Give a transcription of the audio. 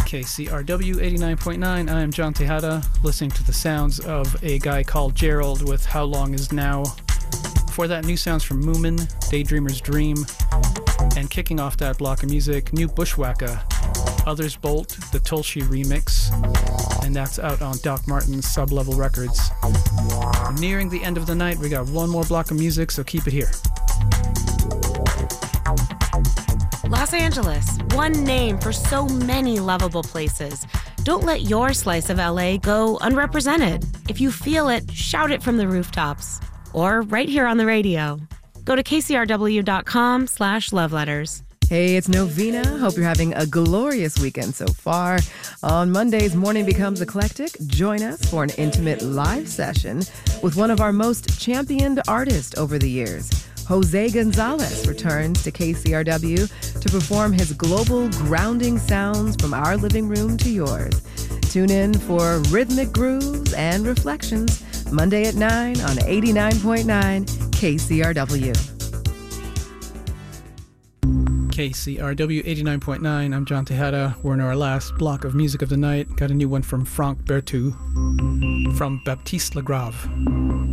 KCRW 89.9. I am John Tejada, listening to the sounds of a guy called Gerald with How Long Is Now. Before that, new sounds from Moomin, Daydreamer's Dream, and kicking off that block of music, new Bushwacka, Others Bolt, the Tulshi remix, and that's out on Doc Martin's Sublevel Records. Nearing the end of the night, we got one more block of music, so keep it here. Los Angeles, one name for so many lovable places. Don't let your slice of LA go unrepresented. If you feel it, shout it from the rooftops. Or right here on the radio. Go to kcrw.com/loveletters. Hey, it's Novena. Hope you're having a glorious weekend so far. On Mondays, morning becomes eclectic. Join us for an intimate live session with one of our most championed artists over the years. Jose Gonzalez returns to KCRW to perform his global grounding sounds from our living room to yours. Tune in for rhythmic grooves and reflections Monday at 9 on 89.9 KCRW. KCRW 89.9. I'm John Tejada. We're in our last block of music of the night. Got a new one from Franck Berthoud from Baptiste Lagrave.